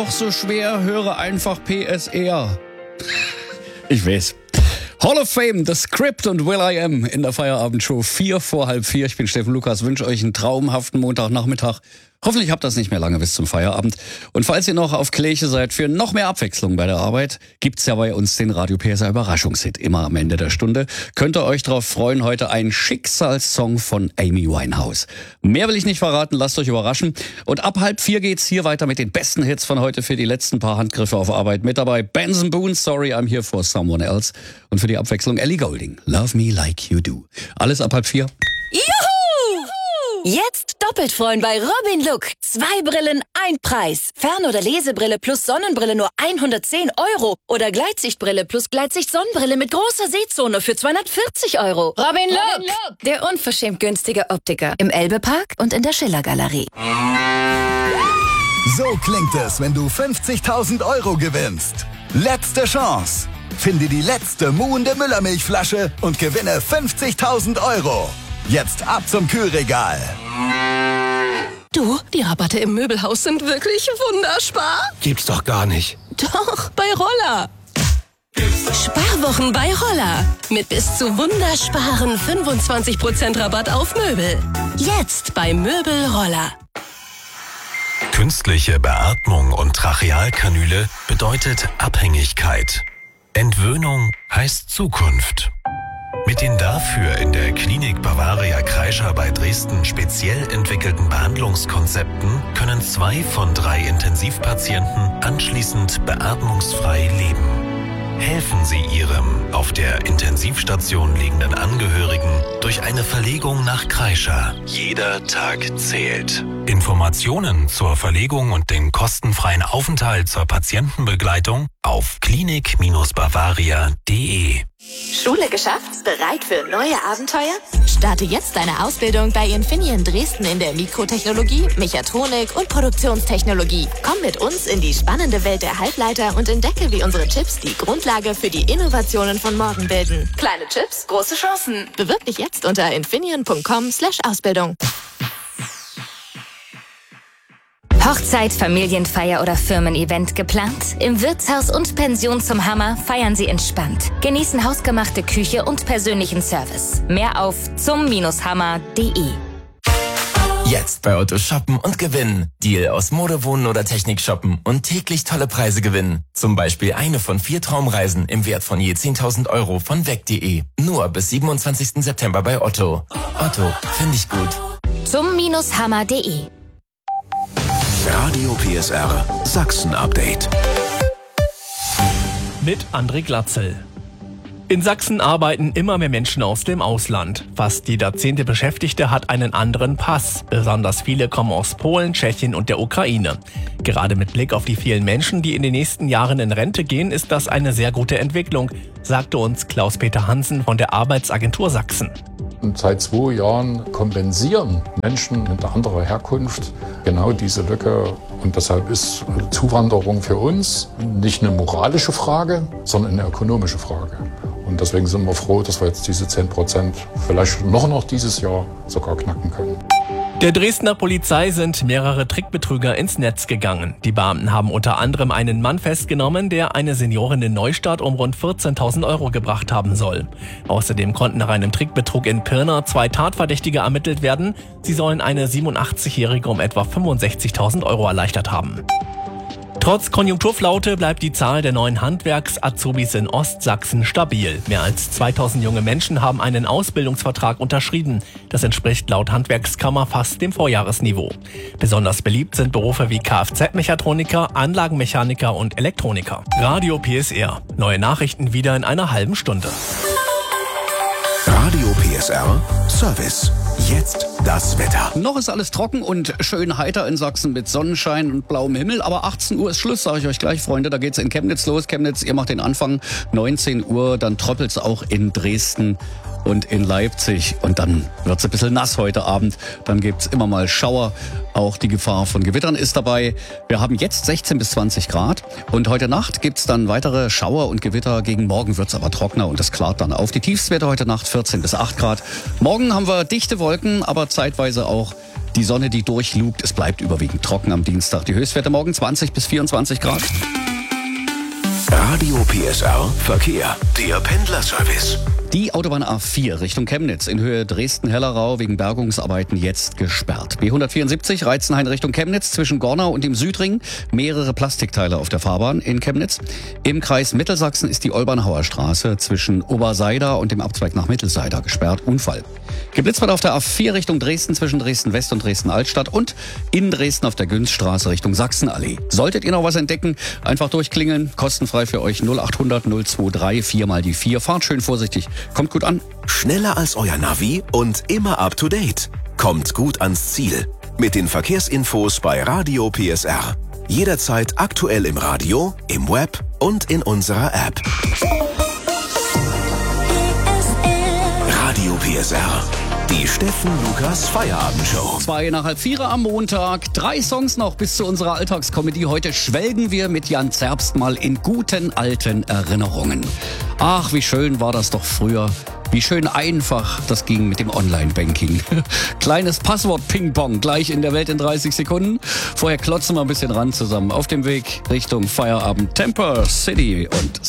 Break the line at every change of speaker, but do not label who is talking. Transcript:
Auch so schwer, höre einfach PSR. Ich weiß. Hall of Fame, The Script und will.i.am in der Feierabendshow 4:45. Ich bin Steffen Lukas, wünsche euch einen traumhaften Montagnachmittag. Hoffentlich habt ihr das nicht mehr lange bis zum Feierabend. Und falls ihr noch auf Kläche seid für noch mehr Abwechslung bei der Arbeit, gibt's ja bei uns den Radio PSR Überraschungshit immer am Ende der Stunde. Könnt ihr euch drauf freuen, heute ein Schicksalssong von Amy Winehouse. Mehr will ich nicht verraten, lasst euch überraschen. Und ab 3:30 geht's hier weiter mit den besten Hits von heute für die letzten paar Handgriffe auf Arbeit. Mit dabei Benson Boone, Sorry I'm Here for Someone Else. Und für die Abwechslung Ellie Goulding, Love Me Like You Do. Alles ab 3:30.
Juhu! Jetzt doppelt freuen bei Robin Look. 2 Brillen, 1 Preis. Fern- oder Lesebrille plus Sonnenbrille nur 110 € Oder Gleitsichtbrille plus Gleitsicht-Sonnenbrille mit großer Sehzone für 240 €. Robin Look, der unverschämt günstige Optiker. Im Elbe-Park und in der Schiller-Galerie.
So klingt es, wenn du 50.000 € gewinnst. Letzte Chance. Finde die letzte muhende Müllermilchflasche und gewinne 50.000 €. Jetzt ab zum Kühlregal.
Du, die Rabatte im Möbelhaus sind wirklich wunderspar.
Gibt's doch gar nicht.
Doch, bei Roller. Sparwochen bei Roller. Mit bis zu wundersparen 25% Rabatt auf Möbel. Jetzt bei Möbel Roller.
Künstliche Beatmung und Trachealkanüle bedeutet Abhängigkeit. Entwöhnung heißt Zukunft. Mit den dafür in der Klinik Bavaria Kreischer bei Dresden speziell entwickelten Behandlungskonzepten können 2 von 3 Intensivpatienten anschließend beatmungsfrei leben. Helfen Sie Ihrem auf der Intensivstation liegenden Angehörigen durch eine Verlegung nach Kreischer. Jeder Tag zählt. Informationen zur Verlegung und den kostenfreien Aufenthalt zur Patientenbegleitung auf klinik-bavaria.de.
Schule geschafft? Bereit für neue Abenteuer? Starte jetzt deine Ausbildung bei Infineon Dresden in der Mikrotechnologie, Mechatronik und Produktionstechnologie. Komm mit uns in die spannende Welt der Halbleiter und entdecke, wie unsere Chips die Grundlage für die Innovationen von morgen bilden. Kleine Chips, große Chancen. Bewirb dich jetzt unter infineon.com/Ausbildung.
Hochzeit, Familienfeier oder Firmen-Event geplant? Im Wirtshaus und Pension zum Hammer feiern Sie entspannt. Genießen hausgemachte Küche und persönlichen Service. Mehr auf zum-hammer.de.
Jetzt bei Otto shoppen und gewinnen. Deal aus Mode, Wohnen oder Technik shoppen und täglich tolle Preise gewinnen. Zum Beispiel eine von 4 Traumreisen im Wert von je 10.000 € von weg.de. Nur bis 27. September bei Otto. Otto, finde ich gut.
Zum-hammer.de.
Radio PSR Sachsen-Update.
Mit André Glatzel. In Sachsen arbeiten immer mehr Menschen aus dem Ausland. Fast jeder 10. Beschäftigte hat einen anderen Pass. Besonders viele kommen aus Polen, Tschechien und der Ukraine. Gerade mit Blick auf die vielen Menschen, die in den nächsten Jahren in Rente gehen, ist das eine sehr gute Entwicklung, sagte uns Klaus-Peter Hansen von der Arbeitsagentur Sachsen.
Und seit 2 Jahren kompensieren Menschen mit anderer Herkunft genau diese Lücke. Und deshalb ist Zuwanderung für uns nicht eine moralische Frage, sondern eine ökonomische Frage. Und deswegen sind wir froh, dass wir jetzt diese 10% vielleicht noch dieses Jahr sogar knacken können.
Der Dresdner Polizei sind mehrere Trickbetrüger ins Netz gegangen. Die Beamten haben unter anderem einen Mann festgenommen, der eine Seniorin in Neustadt um rund 14.000 € gebracht haben soll. Außerdem konnten nach einem Trickbetrug in Pirna 2 Tatverdächtige ermittelt werden. Sie sollen eine 87-Jährige um etwa 65.000 € erleichtert haben. Trotz Konjunkturflaute bleibt die Zahl der neuen Handwerks-Azubis in Ostsachsen stabil. Mehr als 2000 junge Menschen haben einen Ausbildungsvertrag unterschrieben. Das entspricht laut Handwerkskammer fast dem Vorjahresniveau. Besonders beliebt sind Berufe wie Kfz-Mechatroniker, Anlagenmechaniker und Elektroniker. Radio PSR. Neue Nachrichten wieder in einer halben Stunde.
Radio PSR Service. Jetzt das Wetter.
Noch ist alles trocken und schön heiter in Sachsen mit Sonnenschein und blauem Himmel. Aber 18 Uhr ist Schluss, sage ich euch gleich, Freunde. Da geht's in Chemnitz los. Chemnitz, ihr macht den Anfang. 19 Uhr, dann tröppelt's auch in Dresden und in Leipzig. Und dann wird's ein bisschen nass heute Abend. Dann gibt's immer mal Schauer. Auch die Gefahr von Gewittern ist dabei. Wir haben jetzt 16 bis 20 Grad. Und heute Nacht gibt's dann weitere Schauer und Gewitter. Gegen morgen wird's aber trockener und das klart dann auf. Die Tiefstwerte heute Nacht 14 bis 8 Grad. Morgen haben wir dichte Wolken, aber zeitweise auch Die Sonne, die durchlugt, es bleibt überwiegend trocken am Dienstag. Die Höchstwerte morgen 20 bis 24 Grad.
Radio PSR Verkehr. Der Pendlerservice.
Die Autobahn A4 Richtung Chemnitz in Höhe Dresden-Hellerau wegen Bergungsarbeiten jetzt gesperrt. B174 Reitzenhain Richtung Chemnitz zwischen Gornau und dem Südring. Mehrere Plastikteile auf der Fahrbahn in Chemnitz. Im Kreis Mittelsachsen ist die Olbernhauer Straße zwischen Oberseida und dem Abzweig nach Mittelseida gesperrt. Unfall. Geblitzt wird auf der A4 Richtung Dresden zwischen Dresden-West und Dresden-Altstadt und in Dresden auf der Günzstraße Richtung Sachsenallee. Solltet ihr noch was entdecken, einfach durchklingeln. Kostenfrei für euch 0800 023 4 mal die 4. Fahrt schön vorsichtig. Kommt gut an.
Schneller als euer Navi und immer up to date. Kommt gut ans Ziel. Mit den Verkehrsinfos bei Radio PSR. Jederzeit aktuell im Radio, im Web und in unserer App. Radio PSR. Die Steffen Lukas Feierabendshow.
3:03 am Montag. 3 Songs noch bis zu unserer Alltagskomödie. Heute schwelgen wir mit Jan Zerbst mal in guten alten Erinnerungen. Ach, wie schön war das doch früher. Wie schön einfach das ging mit dem Online-Banking. Kleines Passwort-Ping-Pong gleich in der Welt in 30 Sekunden. Vorher klotzen wir ein bisschen ran zusammen auf dem Weg Richtung Feierabend. Temper City und